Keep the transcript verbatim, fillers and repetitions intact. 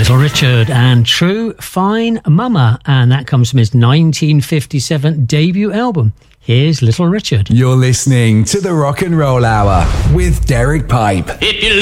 Little Richard and True Fine Mama, and that comes from his nineteen fifty-seven debut album. Here's Little Richard. You're listening to the Rock and Roll Hour with Derek Pipe. If you